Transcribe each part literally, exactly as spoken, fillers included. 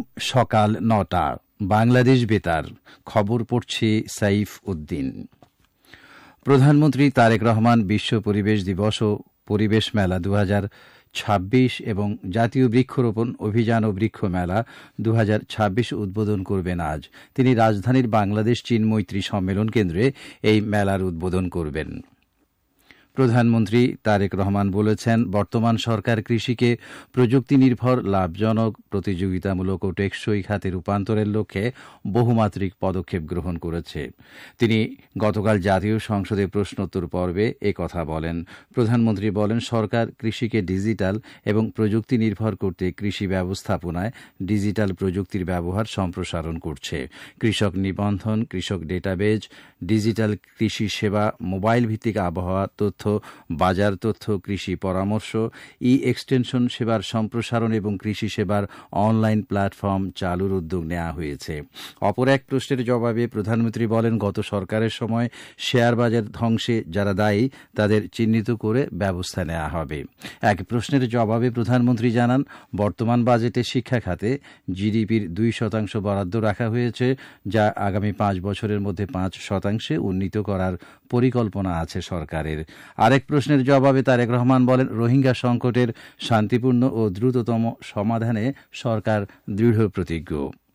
সকাল নটা বাংলাদেশ বেতার খবর পড়ছে সাইফ উদ্দিন। প্রধানমন্ত্রী তারেক রহমান বিশ্ব পরিবেশ দিবস ও পরিবেশ মেলা দু হাজার ছাব্বিশ এবং জাতীয় বৃক্ষরোপণ অভিযান ও বৃক্ষ মেলা দু হাজার ছাব্বিশ উদ্বোধন করবেন আজ। তিনি রাজধানীর বাংলাদেশ চীন মৈত্রী সম্মেলন কেন্দ্রে এই মেলার উদ্বোধন করবেন। প্রধানমন্ত্রী তারেক রহমান বলেছেন, বর্তমান সরকার কৃষিকে প্রযুক্তি নির্ভর, লাভজনক, প্রতিযোগিতামূলক ও টেকসই খাতে রূপান্তরের লক্ষ্যে বহুমাত্রিক পদক্ষেপ গ্রহণ করেছে। তিনি গতকাল জাতীয় সংসদে প্রশ্নোত্তর পর্বে এ কথা বলেন। প্রধানমন্ত্রী বলেন, সরকার কৃষিকে ডিজিটাল এবং প্রযুক্তি নির্ভর করতে কৃষি ব্যবস্থাপনায় ডিজিটাল প্রযুক্তির ব্যবহার সম্প্রসারণ করছে। কৃষক নিবন্ধন, কৃষক ডেটাবেজ, ডিজিটাল কৃষি সেবা, মোবাইল ভিত্তিক আবহাওয়া তথ্য, বাজার তথ্য, কৃষি পরামর্শ, ই এক্সটেনশন সেবার সম্প্রসারণ এবং কৃষি সেবার অনলাইন প্ল্যাটফর্ম চালুর উদ্যোগ নেওয়া হয়েছে। অপর এক প্রশ্নের জবাবে প্রধানমন্ত্রী বলেন, গত সরকারের সময় শেয়ার বাজার ধ্বংসে যারা দায়ী তাদের চিহ্নিত করে ব্যবস্থা নেওয়া হবে। এক প্রশ্নের জবাবে প্রধানমন্ত্রী জানান, বর্তমান বাজেটে শিক্ষা খাতে জিডিপির দুই শতাংশ বরাদ্দ রাখা হয়েছে, যা আগামী পাঁচ বছরের মধ্যে পাঁচ শতাংশে উন্নীত করার পরিকল্পনা আছে সরকারের। আরেক প্রশ্নের জবাবে তারেক রহমান বলেন, রোহিঙ্গা সংকটের শান্তিপূর্ণ ও দ্রুততম সমাধানে সরকার দৃঢ় প্রতিজ্ঞ।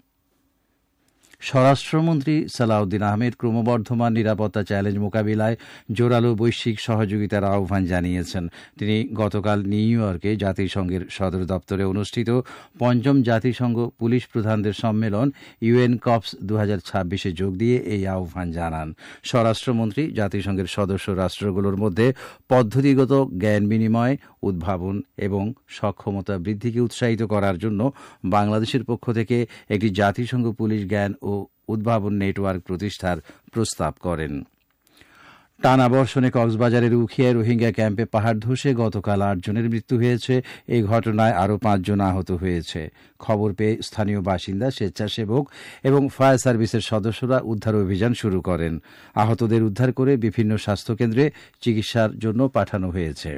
স্বরাষ্ট্রমন্ত্রী সালাউদ্দিন আহমেদ ক্রমবর্ধমান নিরাপত্তা চ্যালেঞ্জ মোকাবিলায় জোরালো বৈশ্বিক সহযোগিতার আহ্বান জানিয়েছেন। তিনি গতকাল নিউ ইয়র্কে জাতিসংঘের সদর দপ্তরে অনুষ্ঠিত পঞ্চম জাতিসংঘ পুলিশ প্রধানদের সম্মেলন ইউএন কপস দু হাজার ছাব্বিশে যোগ দিয়ে এই আহ্বান জানান। স্বরাষ্ট্রমন্ত্রী জাতিসংঘের সদস্য রাষ্ট্রগুলোর মধ্যে পদ্ধতিগত জ্ঞান বিনিময়, উদ্ভাবন এবং সক্ষমতা বৃদ্ধিকে উৎসাহিত করার জন্য বাংলাদেশের পক্ষ থেকে একটি জাতিসংঘ পুলিশ জ্ঞান ও উদ্ভাবন নেটওয়ার্ক প্রতিষ্ঠার প্রস্তাব করেন। টানা বর্ষণে কক্সবাজারের উখিয়ায় রোহিঙ্গা ক্যাম্পে পাহাড় ধসে গতকাল আটজনের মৃত্যু হয়েছে। এই ঘটনায় আরও পাঁচজন আহত হয়েছে। খবর পেয়ে স্থানীয় বাসিন্দা, স্বেচ্ছাসেবক এবং ফায়ার সার্ভিসের সদস্যরা উদ্ধার অভিযান শুরু করেন। আহতদের উদ্ধার করে বিভিন্ন স্বাস্থ্যকেন্দ্রে চিকিৎসার জন্য পাঠানো হয়েছে।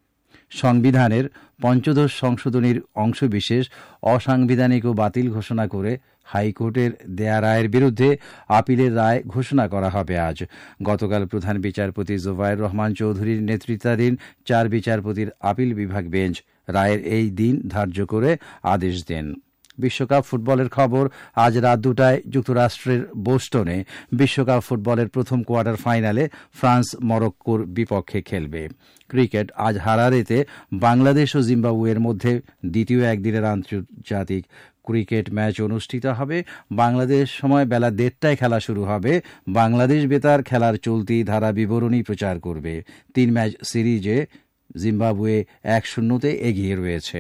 সংবিধানের পঞ্চদশ সংশোধনীর অংশবিশেষ অসাংবিধানিক ও বাতিল ঘোষণা করে হাইকোর্টের দেয়া রায়ের বিরুদ্ধে আপিলের রায় ঘোষণা করা হবে আজ। গতকাল প্রধান বিচারপতি জোবায়ের রহমান চৌধুরীর নেতৃত্বাধীন চার বিচারপতির আপিল বিভাগ বেঞ্চ রায়ের এই দিন ধার্য করে আদেশ দেন। বিশ্বকাপ ফুটবলের খবর, আজ রাত দুটায় যুক্তরাষ্ট্রের বোস্টনে বিশ্বকাপ ফুটবলের প্রথম কোয়ার্টার ফাইনালে ফ্রান্স মরক্কোর বিপক্ষে খেলবে। ক্রিকেট, আজ হারারেতে বাংলাদেশ ও জিম্বাবুয়ের মধ্যে দ্বিতীয় একদিনের আন্তর্জাতিক ক্রিকেট ম্যাচ অনুষ্ঠিত হবে। বাংলাদেশ সময় বেলা দেড়টায় খেলা শুরু হবে। বাংলাদেশ বেতার খেলার চলতি ধারা বিবরণী প্রচার করবে। তিন ম্যাচ সিরিজে জিম্বাবুয়ে এক শূন্যতে এগিয়ে রয়েছে।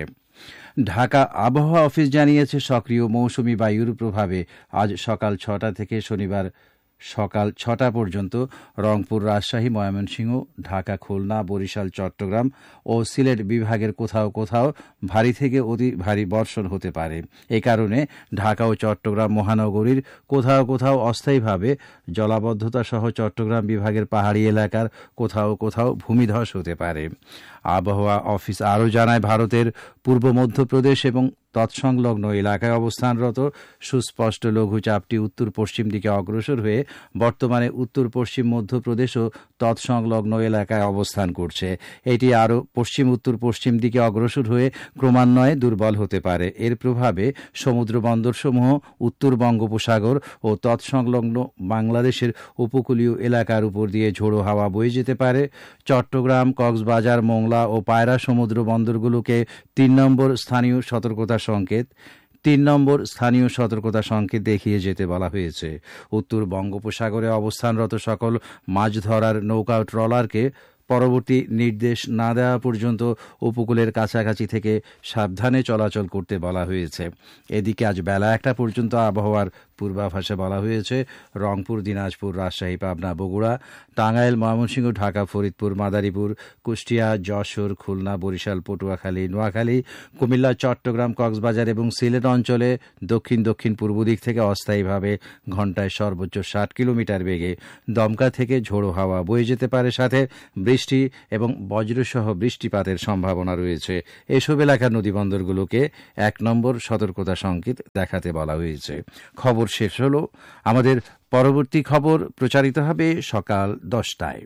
ঢাকা আবহাওয়া অফিস জানিয়েছে, সক্রিয় মৌসুমি বায়ুর প্রভাবে আজ সকাল ছটা থেকে শনিবার সকাল ছটা পর্যন্ত রংপুর, রাজশাহী, ময়মনসিংহ, ঢাকা, খুলনা, বরিশাল, চট্টগ্রাম ও সিলেট বিভাগের কোথাও কোথাও ভারী থেকে অতি ভারী বর্ষণ হতে পারে। এ কারণে ঢাকা ও চট্টগ্রাম মহানগরীর কোথাও কোথাও অস্থায়ীভাবে জলাবদ্ধতা সহ চট্টগ্রাম বিভাগের পাহাড়ি এলাকার কোথাও কোথাও ভূমিধস হতে পারে। আবহাওয়া অফিস আরও জানায়, ভারতের পূর্ব মধ্যপ্রদেশ এবং তৎসংলগ্ন এলাকায় অবস্থানরত সুস্পষ্ট লঘুচাপটি উত্তর পশ্চিম দিকে অগ্রসর হয়ে বর্তমানে উত্তর পশ্চিম মধ্যপ্রদেশ ও তৎসংলগ্ন এলাকায় অবস্থান করছে। এটি আরও পশ্চিম উত্তর পশ্চিম দিকে অগ্রসর হয়ে ক্রমান্বয়ে দুর্বল হতে পারে। এর প্রভাবে সমুদ্র বন্দরসমূহ, উত্তর বঙ্গোপসাগর ও তৎসংলগ্ন বাংলাদেশের উপকূলীয় এলাকার উপর দিয়ে ঝোড়ো হাওয়া বয়ে যেতে পারে। চট্টগ্রাম, কক্সবাজার, মোংলা ও পায়রা সমুদ্র বন্দরগুলোকে তিন নম্বর স্থানীয় সতর্কতা সংকেত তিন নম্বর স্থানীয় সতর্কতা সংকেত দেখিয়ে যেতে বলা হয়েছে। উত্তর বঙ্গোপসাগরে অবস্থানরত সকল মাছ ধরার নৌকা ও ট্রলারকে পরবর্তী নির্দেশ না দেওয়া পর্যন্ত উপকূলের কাছাকাছি থেকে সাবধানে চলাচল করতে বলা হয়েছে। এদিকে আজ বেলা একটা পর্যন্ত আবহাওয়ার পূর্বাভাসে বলা হয়েছে রংপুর, দিনাজপুর, রাজশাহী, পাবনা, বগুড়া, টাঙ্গাইল, ময়মনসিংহ, ঢাকা, ফরিদপুর, মাদারীপুর, কুষ্টিয়া, যশোর, খুলনা, বরিশাল, পটুয়াখালী, নোয়াখালী, কুমিল্লা, চট্টগ্রাম, কক্সবাজার এবং সিলেট অঞ্চলে দক্ষিণ দক্ষিণ পূর্ব দিক থেকে অস্থায়ীভাবে ঘণ্টায় সর্বোচ্চ ষাট কিলোমিটার বেগে দমকা থেকে ঝোড়ো হাওয়া বয়ে যেতে পারে, সাথে বৃষ্টি এবং বজ্রসহ বৃষ্টিপাতের সম্ভাবনা রয়েছে। এসব এলাকার নদীবন্দরগুলোকে এক নম্বর সতর্কতা সংকেত দেখাতে বলা হয়েছে। খবর শেষ হল। আমাদের পরবর্তী খবর প্রচারিত হবে সকাল দশটায়।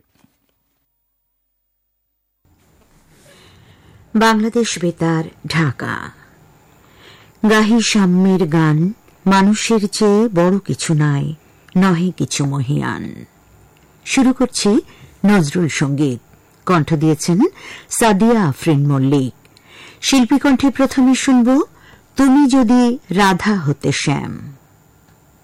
বাংলাদেশ বেতার, ঢাকা। গাহি সাম্যের গান, মানুষের চেয়ে বড় কিছু নাই, নহে কিছু মহিয়ান। শুরু করছি নজরুল সঙ্গীত। কণ্ঠ দিয়েছেন সাদিয়া আফরিন মল্লিক। শিল্পী কণ্ঠে প্রথমে শুনব তুমি যদি রাধা হতে শ্যাম।